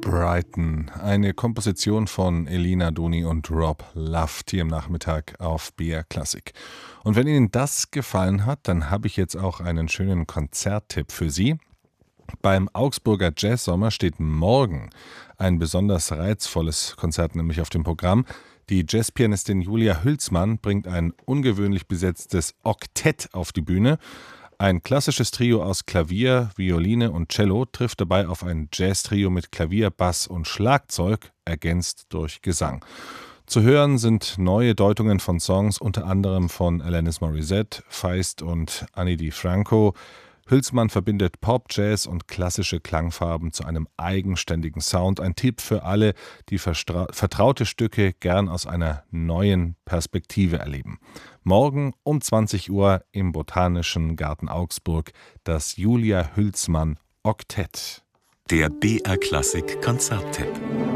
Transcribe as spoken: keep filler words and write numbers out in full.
Brighton, eine Komposition von Elina Doni und Rob Luft hier im Nachmittag auf B R Classic. Und wenn Ihnen das gefallen hat, dann habe ich jetzt auch einen schönen Konzerttipp für Sie. Beim Augsburger Jazzsommer steht morgen ein besonders reizvolles Konzert nämlich auf dem Programm. Die Jazzpianistin Julia Hülsmann bringt ein ungewöhnlich besetztes Oktett auf die Bühne. Ein klassisches Trio aus Klavier, Violine und Cello trifft dabei auf ein Jazz-Trio mit Klavier, Bass und Schlagzeug, ergänzt durch Gesang. Zu hören sind neue Deutungen von Songs, unter anderem von Alanis Morissette, Feist und Ani DiFranco. Hülsmann verbindet Pop, Jazz und klassische Klangfarben zu einem eigenständigen Sound. Ein Tipp für alle, die vertraute Stücke gern aus einer neuen Perspektive erleben. Morgen um zwanzig Uhr im Botanischen Garten Augsburg das Julia Hülsmann Oktett. Der B R Classic Konzerttipp.